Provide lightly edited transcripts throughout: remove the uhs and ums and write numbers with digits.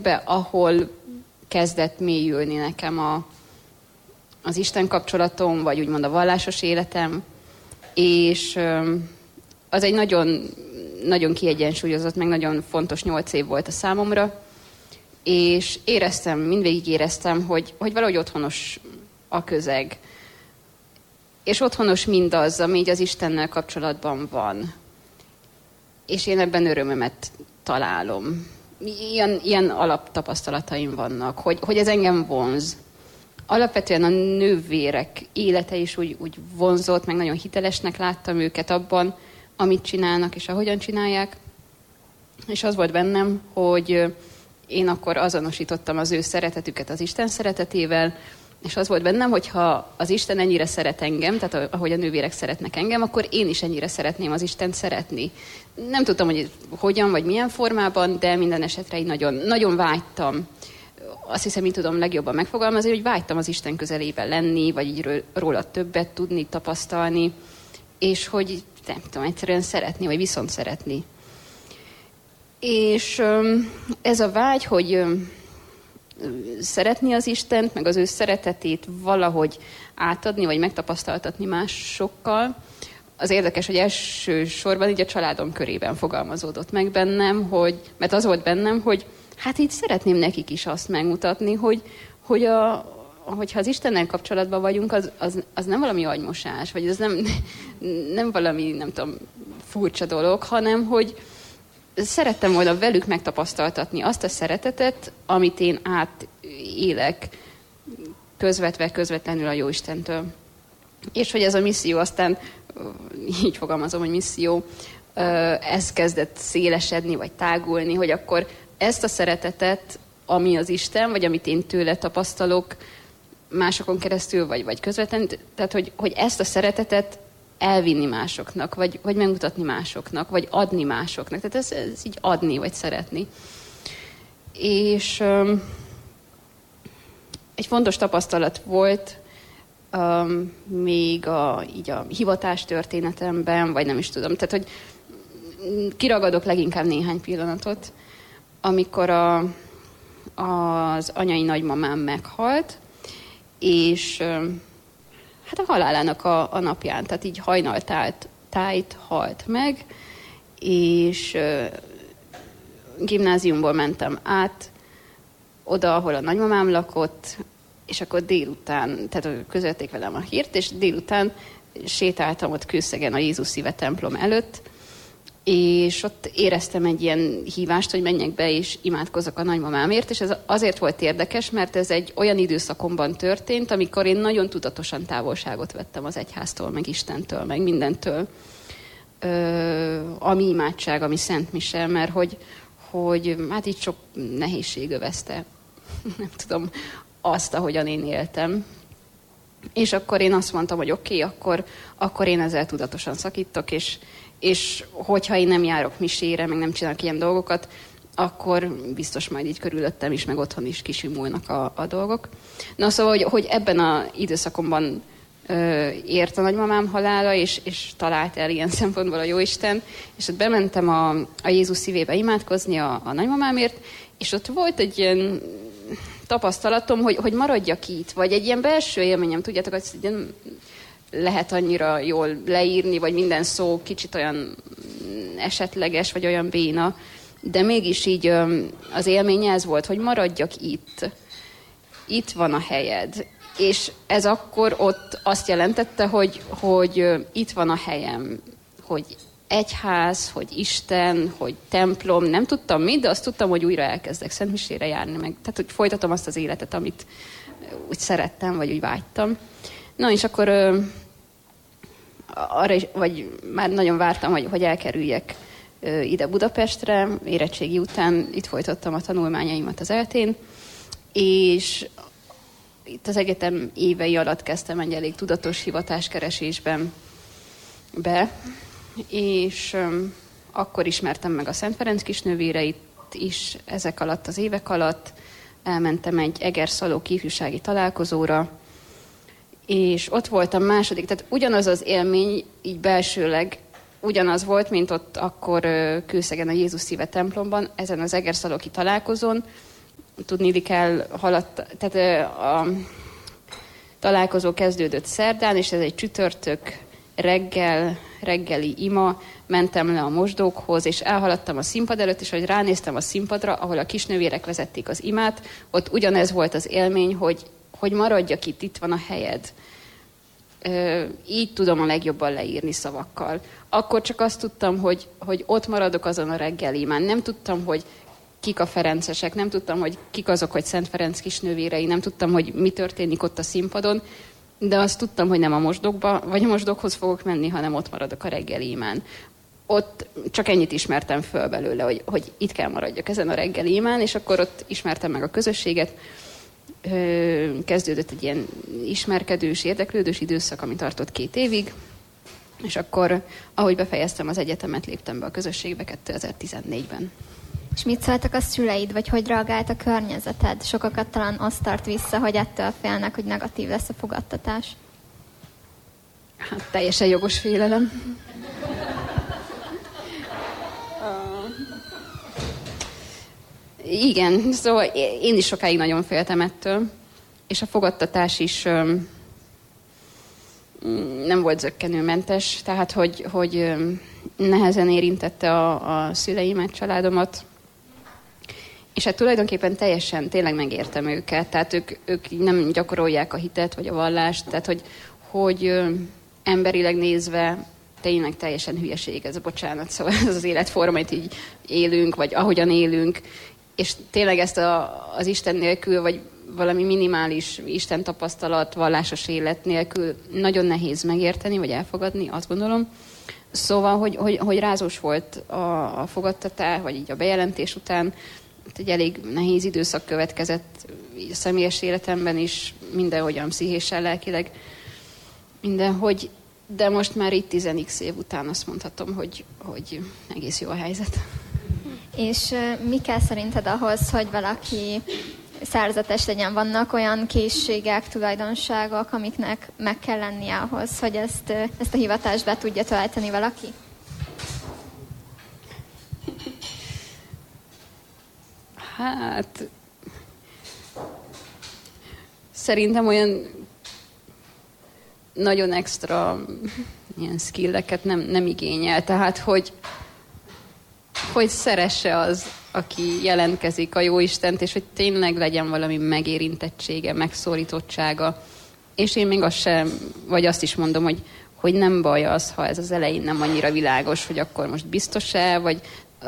helyekbe, ahol kezdett mélyülni nekem az Isten kapcsolatom, vagy úgymond a vallásos életem, és az egy nagyon, nagyon kiegyensúlyozott, meg nagyon fontos 8 év volt a számomra, és mindvégig éreztem, hogy valahogy otthonos a közeg, és otthonos mindaz, ami így az Istennel kapcsolatban van. És én ebben örömömet találom. Ilyen alaptapasztalataim vannak, hogy ez engem vonz. Alapvetően a nővérek élete is úgy vonzott, meg nagyon hitelesnek láttam őket abban, amit csinálnak és ahogyan csinálják. És az volt bennem, hogy én akkor azonosítottam az ő szeretetüket az Isten szeretetével, és az volt bennem, hogy ha az Isten ennyire szeret engem, tehát ahogy a nővérek szeretnek engem, akkor én is ennyire szeretném az Istent szeretni. Nem tudtam, hogy hogyan vagy milyen formában, de minden esetre így nagyon, nagyon vágytam. Azt hiszem, így tudom legjobban megfogalmazni, hogy vágytam az Isten közelében lenni, vagy így róla többet tudni, tapasztalni, és hogy nem tudom, egyszerűen szeretni, vagy viszont szeretni. És ez a vágy, hogy szeretni az Istent, meg az ő szeretetét valahogy átadni, vagy megtapasztaltatni másokkal, az érdekes, hogy elsősorban így a családom körében fogalmazódott meg bennem, mert az volt bennem, hogy hát így szeretném nekik is azt megmutatni, hogyha az Istennel kapcsolatban vagyunk, az nem valami agymosás, vagy ez nem valami, nem tudom, furcsa dolog, hanem hogy szerettem volna velük megtapasztaltatni azt a szeretetet, amit én átélek közvetlenül a Jóistentől. És hogy ez a misszió aztán, így fogalmazom, hogy misszió, ez kezdett szélesedni, vagy tágulni, hogy akkor ezt a szeretetet, ami az Isten, vagy amit én tőle tapasztalok másokon keresztül, vagy közvetlenül, tehát hogy ezt a szeretetet elvinni másoknak, vagy megmutatni másoknak, vagy adni másoknak. Tehát ez így adni, vagy szeretni. És egy fontos tapasztalat volt még így a hivatás történetemben, vagy nem is tudom. Tehát, hogy kiragadok leginkább néhány pillanatot, amikor az anyai nagymamám meghalt, és hát a halálának a napján, tehát így hajnaltájt halt meg, és gimnáziumból mentem át oda, ahol a nagymamám lakott, és akkor délután, tehát közölték velem a hírt, és délután sétáltam ott Kőszegen a Jézus Szíve templom előtt, és ott éreztem egy ilyen hívást, hogy menjek be és imádkozzak a nagymamámért, és ez azért volt érdekes, mert ez egy olyan időszakomban történt, amikor én nagyon tudatosan távolságot vettem az egyháztól, meg Istentől, meg mindentől. Ami imádság, ami Szent Mise, mert hogy hát így sok nehézség övezte, nem tudom, azt, ahogyan én éltem. És akkor én azt mondtam, hogy oké, akkor én ezzel tudatosan szakítok, és hogyha én nem járok misére, meg nem csinálok ilyen dolgokat, akkor biztos majd így körülöttem is, meg otthon is kisimulnak a dolgok. Na szóval, hogy ebben az időszakomban ért a nagymamám halála, és talált el ilyen szempontból a Jóisten, és ott bementem a Jézus Szívébe imádkozni a nagymamámért, és ott volt egy ilyen tapasztalatom, hogy maradjak itt, vagy egy ilyen belső élményem, tudjátok, hogy lehet annyira jól leírni, vagy minden szó kicsit olyan esetleges, vagy olyan béna, de mégis így az élménye ez volt, hogy maradjak itt. Itt van a helyed. És ez akkor ott azt jelentette, hogy itt van a helyem, hogy egyház, hogy Isten, hogy templom, nem tudtam mit, de azt tudtam, hogy újra elkezdek szentmisére járni meg. Tehát, hogy folytatom azt az életet, amit úgy szerettem, vagy úgy vágytam. Na, és akkor arra is, vagy már nagyon vártam, hogy elkerüljek ide Budapestre, érettségi után itt folytattam a tanulmányaimat az ELTE-n, és itt az egyetem évei alatt kezdtem egy elég tudatos hivatáskeresésben be, és akkor ismertem meg a Szent Ferenc kisnővéreit is ezek alatt az évek alatt. Elmentem egy egerszalóki ifjúsági találkozóra, és ott voltam második, tehát ugyanaz az élmény, így belsőleg ugyanaz volt, mint ott akkor Kőszegen a Jézus Szíve templomban, ezen az egerszalóki találkozón, tudniillik tehát a találkozó kezdődött szerdán, és ez egy csütörtök reggeli ima, mentem le a mosdókhoz, és elhaladtam a színpad előtt, és ahogy ránéztem a színpadra, ahol a kisnővérek vezették az imát, ott ugyanez volt az élmény, hogy maradjak itt van a helyed. Így tudom a legjobban leírni szavakkal. Akkor csak azt tudtam, hogy ott maradok azon a reggeli imán. Nem tudtam, hogy kik a ferencesek, nem tudtam, hogy kik azok, hogy Szent Ferenc kisnővérei, nem tudtam, hogy mi történik ott a színpadon, de azt tudtam, hogy nem a mosdókba, vagy a mosdókhoz fogok menni, hanem ott maradok a reggeli imán. Ott csak ennyit ismertem föl belőle, hogy itt kell maradjak ezen a reggeli imán, és akkor ott ismertem meg a közösséget. Kezdődött egy ilyen ismerkedős, érdeklődős időszak, ami tartott 2 évig, és akkor, ahogy befejeztem az egyetemet, léptem be a közösségbe 2014-ben. És mit szóltak a szüleid, vagy hogy reagált a környezeted? Sokakat talán azt tart vissza, hogy ettől félnek, hogy negatív lesz a fogadtatás. Hát teljesen jogos félelem. Igen, szóval én is sokáig nagyon féltem ettől, és a fogadtatás is nem volt zökkenőmentes, tehát hogy nehezen érintette a szüleimet, családomat, és hát tulajdonképpen tényleg megértem őket, tehát ők nem gyakorolják a hitet vagy a vallást, tehát hogy emberileg nézve tényleg teljesen hülyeség ez, bocsánat, szóval ez az életforma, amit így élünk, vagy ahogyan élünk, és tényleg ezt az Isten nélkül, vagy valami minimális Isten tapasztalat, vallásos élet nélkül nagyon nehéz megérteni, vagy elfogadni, azt gondolom. Szóval, hogy rázós volt a fogadtatás, vagy így a bejelentés után, egy elég nehéz időszak következett a személyes életemben is, mindenhogyan pszichésen, lelkileg, mindenhogy, de most már itt 10x év után azt mondhatom, hogy egész jó a helyzet. És mi kell szerinted ahhoz, hogy valaki szerzetes legyen? Vannak olyan készségek, tulajdonságok, amiknek meg kell lennie ahhoz, hogy ezt a hivatást be tudja tölteni valaki? Hát szerintem olyan nagyon extra ilyen skilleket nem igényel. Tehát, hogy szeresse az, aki jelentkezik a Jóistent, és hogy tényleg legyen valami megérintettsége, megszólítottsága. És én még azt is mondom, hogy nem baj az, ha ez az elején nem annyira világos, hogy akkor most biztos-e, vagy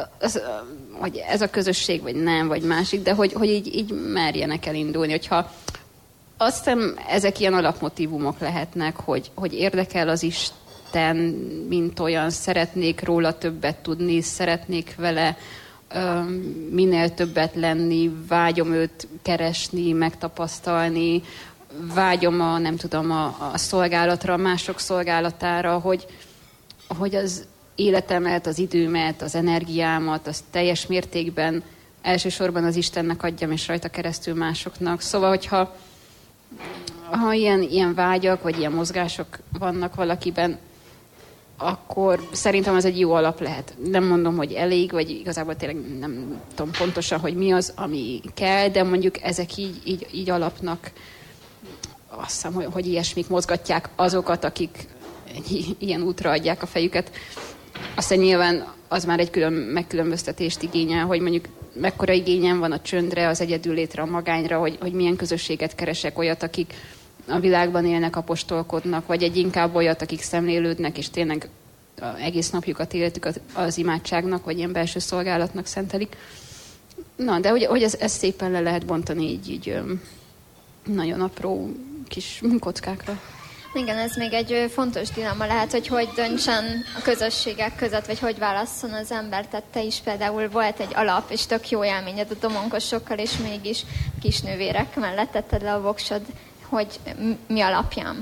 ez a közösség, vagy nem, vagy másik, de hogy így merjenek elindulni. Hogyha azt hiszem, ezek ilyen alapmotívumok lehetnek, hogy érdekel az Isten, mint olyan, szeretnék róla többet tudni, szeretnék vele minél többet lenni, vágyom őt keresni, megtapasztalni, vágyom a szolgálatra, a mások szolgálatára, hogy az életemet, az időmet, az energiámat, az teljes mértékben elsősorban az Istennek adjam, és rajta keresztül másoknak. Szóval, hogyha ilyen vágyak, vagy ilyen mozgások vannak valakiben, akkor szerintem az egy jó alap lehet. Nem mondom, hogy elég, vagy igazából tényleg nem tudom pontosan, hogy mi az, ami kell, de mondjuk ezek így alapnak azt hiszem, hogy ilyesmik mozgatják azokat, akik ilyen útra adják a fejüket. Aztán nyilván az már egy külön megkülönböztetést igényel, hogy mondjuk mekkora igényem van a csöndre, az egyedüllétre, a magányra, hogy milyen közösséget keresek, olyat, akik a világban élnek, apostolkodnak, vagy egy inkább olyat, akik szemlélődnek, és tényleg egész napjukat, életüket az imádságnak, vagy ilyen belső szolgálatnak szentelik. Na, de hogy ez szépen le lehet bontani így nagyon apró kis kockákra. Igen, ez még egy fontos dilemma lehet, hogy döntsen a közösségek között, vagy hogy válasszon az ember. Tehát te is például volt egy alap, és tök jó élményed a domonkosokkal, és mégis kisnővérek mellett tetted le a voksod, hogy mi alapján?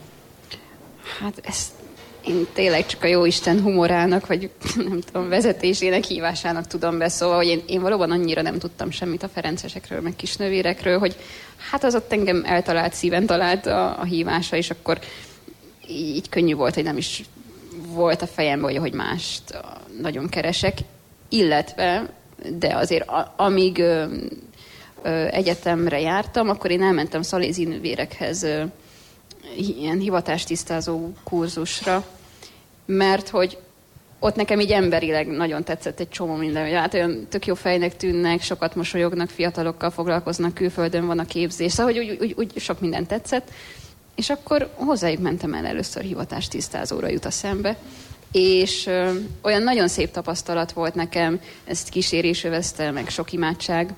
Hát ezt én tényleg csak a Jóisten humorának, vagy nem tudom, vezetésének, hívásának tudom beszólva, hogy én valóban annyira nem tudtam semmit a ferencesekről, meg kisnővérekről, hogy hát az ott engem eltalált, szíven talált a hívása, és akkor így könnyű volt, hogy nem is volt a fejemben, hogy mást nagyon keresek, illetve, de azért amíg egyetemre jártam, akkor én elmentem szalézi nővérekhez ilyen hivatástisztázó kurzusra, mert hogy ott nekem így emberileg nagyon tetszett egy csomó minden, hogy hát olyan tök jó fejnek tűnnek, sokat mosolyognak, fiatalokkal foglalkoznak, külföldön van a képzés, szóval hogy úgy sok minden tetszett. És akkor hozzájuk mentem el először hivatástisztázóra jut a szembe, és olyan nagyon szép tapasztalat volt nekem, ezt kísérés övezte, meg sok imádság.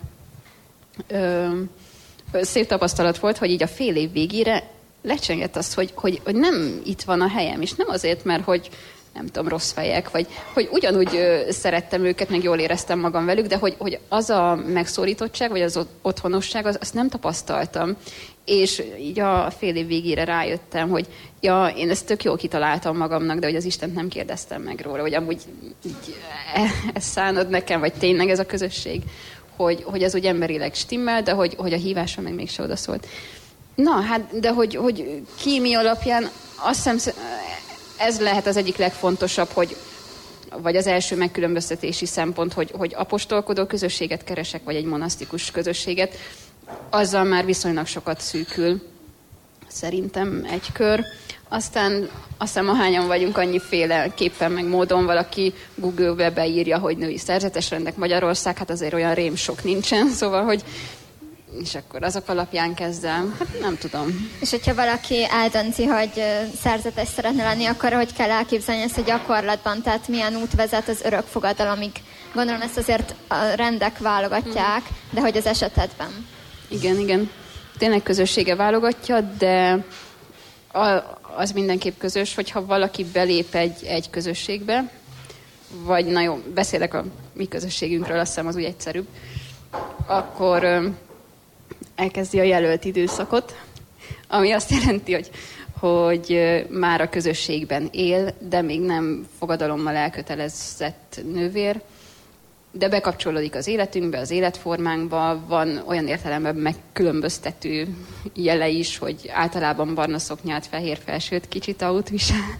Szép tapasztalat volt, hogy így a fél év végére lecsengett azt, hogy nem itt van a helyem, és nem azért, mert hogy nem tudom, rossz fejek, vagy hogy ugyanúgy szerettem őket, meg jól éreztem magam velük, de hogy az a megszólítottság, vagy az otthonosság, azt nem tapasztaltam. És így a fél év végére rájöttem, hogy ja, én ezt tök jól kitaláltam magamnak, de hogy az Istent nem kérdeztem meg róla, hogy amúgy így, ezt szánod nekem, vagy tényleg ez a közösség, hogy ez úgy emberileg stimmel, de hogy a hívása meg mégse odaszólt. Na, hát, de hogy kémia alapján azt hiszem, ez lehet az egyik legfontosabb, vagy az első megkülönböztetési szempont, hogy apostolkodó közösséget keresek, vagy egy monasztikus közösséget, azzal már viszonylag sokat szűkül. Szerintem egy kör. Aztán ahányan vagyunk, annyiféleképpen meg módon valaki Google-be beírja, hogy női szerzetes rendek Magyarország, hát azért olyan rém sok nincsen, szóval, hogy és akkor azok alapján kezdem. Hát nem tudom. És hogyha valaki eldönti, hogy szerzetes szeretne lenni, akkor hogy kell elképzelni ezt a gyakorlatban? Tehát milyen út vezet az örökfogadalomig? Gondolom ezt azért a rendek válogatják, de hogy az esetedben? Igen. Tényleg közössége válogatja, de az mindenképp közös, hogyha valaki belép egy közösségbe, vagy na jó, beszélek a mi közösségünkről, azt hiszem az úgy egyszerűbb, akkor elkezdi a jelölt időszakot, ami azt jelenti, hogy már a közösségben él, de még nem fogadalommal elkötelezett nővér, de bekapcsolódik az életünkbe, az életformánkba, van olyan értelemben megkülönböztető jele is, hogy általában barna szoknyát, fehér felsőt, kicsit aut visel.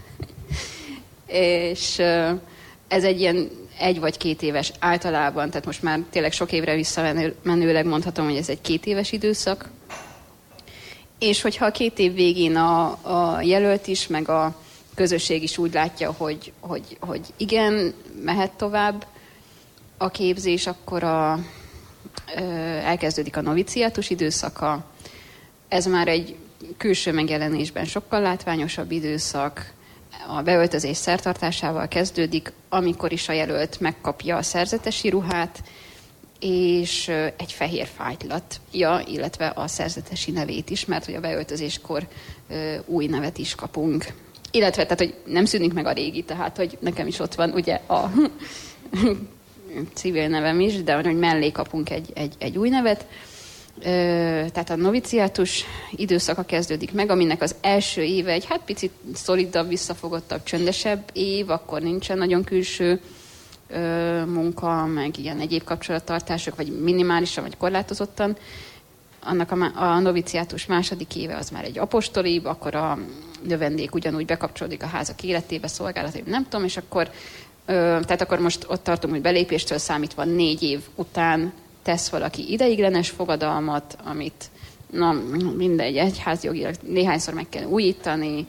És ez egy ilyen 1 vagy 2 éves általában, tehát most már tényleg sok évre visszamenőleg mondhatom, hogy ez egy 2 éves időszak. És hogyha a 2 év végén a jelölt is, meg a közösség is úgy látja, hogy igen, mehet tovább a képzés, akkor elkezdődik a noviciátus időszaka. Ez már egy külső megjelenésben sokkal látványosabb időszak, a beöltözés szertartásával kezdődik, amikor is a jelölt megkapja a szerzetesi ruhát, és egy fehér fájtlat, illetve a szerzetesi nevét is, mert hogy a beöltözéskor új nevet is kapunk. Illetve, tehát, hogy nem szűnik meg a régi, tehát, hogy nekem is ott van ugye a civil nevem is, de hogy mellé kapunk egy új nevet. Tehát a noviciátus időszaka kezdődik meg, aminek az első éve egy picit szolidabb, visszafogottabb, csöndesebb év, akkor nincsen nagyon külső munka, meg ilyen egyéb kapcsolattartások, vagy minimálisan, vagy korlátozottan. Annak a noviciátus második éve az már egy apostolibb, akkor a növendék ugyanúgy bekapcsolódik a házak életébe, szolgálatébe, nem tudom, és akkor, tehát akkor most ott tartunk, hogy belépéstől számítva 4 év után tesz valaki ideiglenes fogadalmat, amit mindegy, egyházjogilag néhányszor meg kell újítani,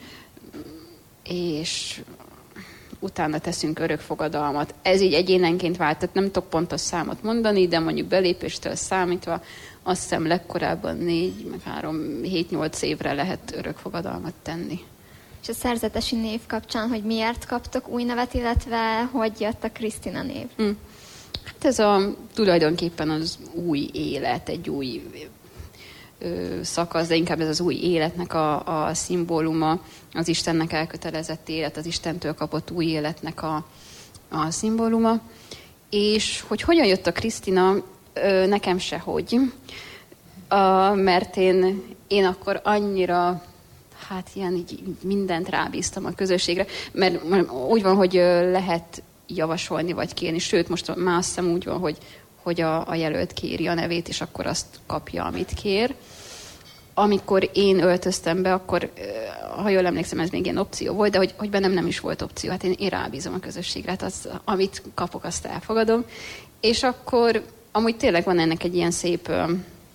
és utána teszünk örökfogadalmat. Ez így egyénenként vált, tehát nem tudok pontos számot mondani, de mondjuk belépéstől számítva azt hiszem legkorábban 7-8 évre lehet örökfogadalmat tenni. És a szerzetesi név kapcsán, hogy miért kaptok új nevet, illetve hogy jött a Krisztina név? Hát ez tulajdonképpen az új élet, egy új szakasz, de inkább ez az új életnek a szimbóluma, az Istennek elkötelezett élet, az Istentől kapott új életnek a szimbóluma. És hogy hogyan jött a Krisztina, nekem sehogy. Mert én akkor annyira, ilyen így mindent rábíztam a közösségre, mert úgy van, hogy lehet javasolni vagy kérni, sőt, most már azt hiszem úgy van, hogy a jelölt kéri a nevét, és akkor azt kapja, amit kér. Amikor én öltöztem be, akkor, ha jól emlékszem, ez még ilyen opció volt, de hogy bennem nem is volt opció. Hát én rábízom a közösségre, hát amit kapok, azt elfogadom. És akkor amúgy tényleg van ennek egy ilyen szép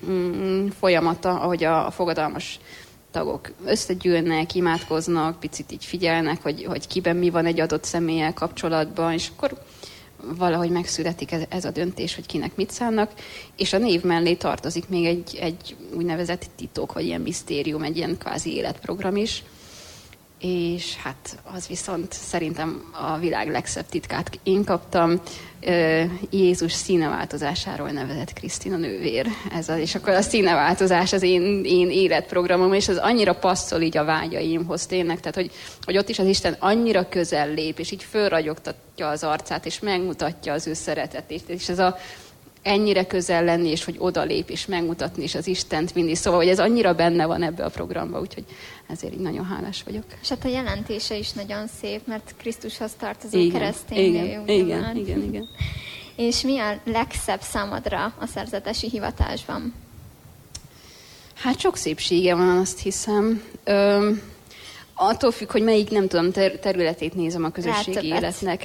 folyamata, ahogy a fogadalmas tagok összegyűlnek, imádkoznak, picit így figyelnek, hogy kiben mi van egy adott személlyel kapcsolatban, és akkor valahogy megszületik ez a döntés, hogy kinek mit szánnak, és a név mellé tartozik még egy úgynevezett titok, vagy ilyen misztérium, egy ilyen kvázi életprogram is, és hát az viszont szerintem a világ legszebb titkát én kaptam. Jézus színeváltozásáról nevezett Krisztina nővér. És akkor a színeváltozás az én életprogramom, és az annyira passzol így a vágyaimhoz tényleg, tehát hogy ott is az Isten annyira közel lép, és így fölragyogtatja az arcát, és megmutatja az ő szeretetét, és ez a ennyire közel lenni, és hogy odalép, és megmutatni is az Istent mindig. Szóval, hogy ez annyira benne van ebbe a programba, úgyhogy ezért így nagyon hálás vagyok. És hát a jelentése is nagyon szép, mert Krisztushoz tartozó keresztény nő. Igen. És mi a legszebb számodra a szerzetesi hivatásban? Hát sok szépsége van, azt hiszem. Attól függ, hogy melyik, nem tudom, területét nézem a közösségi életnek.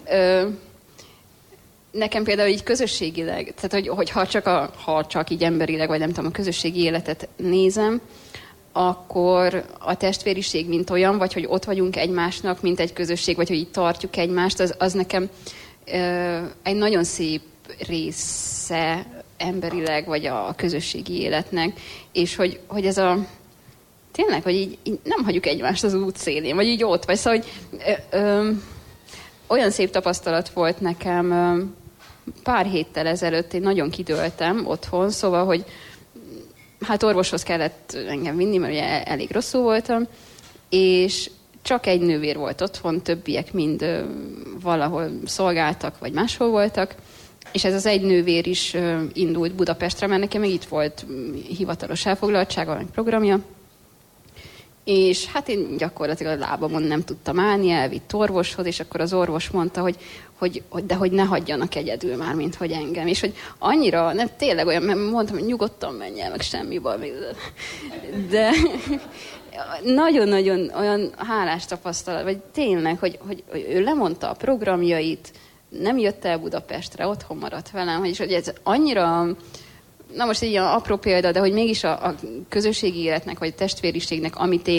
Nekem például így közösségileg, tehát hogy ha csak így emberileg, vagy nem tudom, a közösségi életet nézem, akkor a testvériség mint olyan, vagy hogy ott vagyunk egymásnak, mint egy közösség, vagy hogy így tartjuk egymást, az nekem egy nagyon szép része emberileg, vagy a közösségi életnek, és hogy ez a tényleg, hogy így nem hagyjuk egymást az út szélén, vagy így ott, vagy szóval, hogy olyan szép tapasztalat volt nekem pár héttel ezelőtt, én nagyon kidőltem otthon, szóval, hogy hát orvoshoz kellett engem vinni, mert ugye elég rosszul voltam, és csak egy nővér volt otthon, többiek mind valahol szolgáltak, vagy máshol voltak, és ez az egy nővér is indult Budapestre, mert nekem még itt volt hivatalos elfoglaltsága, meg programja, és hát én gyakorlatilag a lábamon nem tudtam állni, elvitt orvoshoz, és akkor az orvos mondta, hogy ne hagyjanak egyedül már, mint hogy engem. És hogy annyira, nem tényleg olyan, mert mondtam, hogy nyugodtan menj el, meg semmi baj. De nagyon-nagyon olyan hálás tapasztalat, vagy tényleg, hogy ő lemondta a programjait, nem jött el Budapestre, otthon maradt velem, hogy ez annyira... Na most egy ilyen apró példa, de hogy mégis a közösségi életnek, vagy a testvériségnek,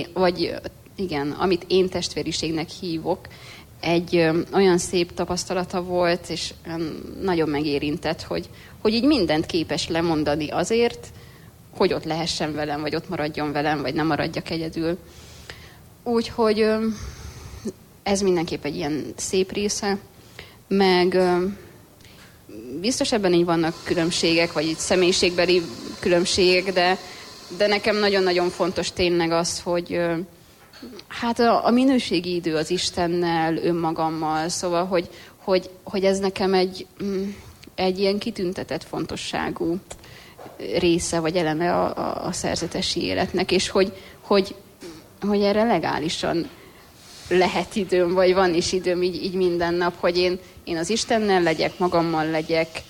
amit én testvériségnek hívok, egy olyan szép tapasztalata volt, és nagyon megérintett, hogy így mindent képes lemondani azért, hogy ott lehessen velem, vagy ott maradjon velem, vagy nem maradjak egyedül. Úgyhogy ez mindenképp egy ilyen szép része, meg... Biztos ebben így vannak különbségek, vagy így személyiségbeli különbségek, de nekem nagyon-nagyon fontos tényleg az, hogy hát a minőségi idő az Istennel, önmagammal, szóval, hogy ez nekem egy ilyen kitüntetett fontosságú része, vagy eleme a szerzetesi életnek, és hogy erre legálisan lehet időm, vagy van is időm így minden nap, hogy én az Istennel legyek, magammal legyek.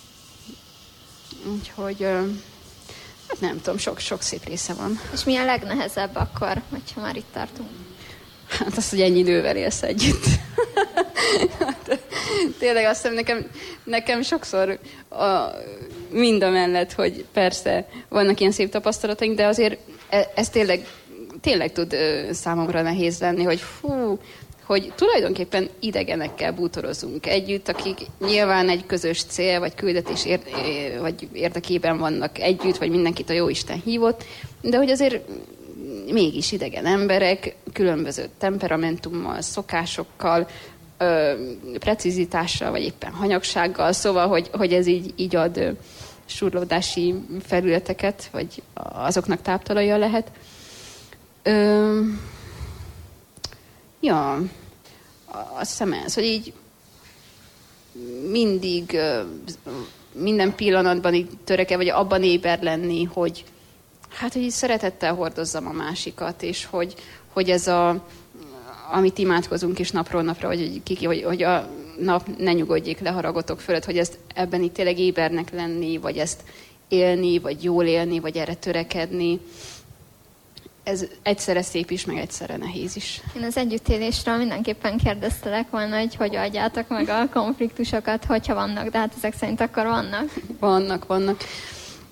Úgyhogy, hát nem tudom, sok szép része van. És mi a legnehezebb akkor, hogyha már itt tartunk? Hát az, hogy ennyi idővel élsz együtt. Tényleg azt hiszem, nekem sokszor mind a mellett, hogy persze vannak ilyen szép tapasztalataink, de azért ez tényleg tud számomra nehéz lenni, hogy tulajdonképpen idegenekkel bútorozunk együtt, akik nyilván egy közös cél, vagy küldetés vagy érdekében vannak együtt, vagy mindenkit a Jóisten hívott, de hogy azért mégis idegen emberek, különböző temperamentummal, szokásokkal, precizitással, vagy éppen hanyagsággal, szóval, hogy ez így ad surlódási felületeket, vagy azoknak táptalaja lehet. Azt hiszem ez, hogy így mindig, minden pillanatban így törekedve, vagy abban éber lenni, hogy hát, hogy így szeretettel hordozzam a másikat, és hogy ez amit imádkozunk is napról napra, hogy a nap ne nyugodjék le haragotok fölött, hogy ezt ebben itt tényleg ébernek lenni, vagy ezt élni, vagy jól élni, vagy erre törekedni. Ez egyszerre szép is, meg egyszerre nehéz is. Én az együttélésről mindenképpen kérdeztelek volna, hogy adjátok meg a konfliktusokat, hogyha vannak, de hát ezek szerint akkor vannak. Vannak.